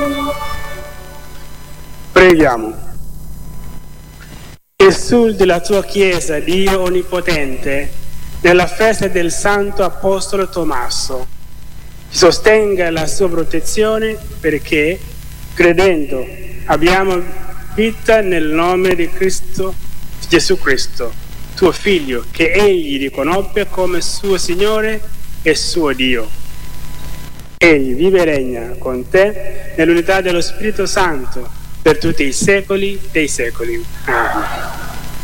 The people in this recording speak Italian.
Preghiamo. Gesù della tua Chiesa, Dio Onnipotente, nella festa del Santo Apostolo Tommaso, ci sostenga la sua protezione perché, credendo, abbiamo vita nel nome di Cristo, Gesù Cristo, tuo Figlio, che Egli riconobbe come suo Signore e suo Dio. Egli vive e regna con te nell'unità dello Spirito Santo per tutti i secoli dei secoli. Amen.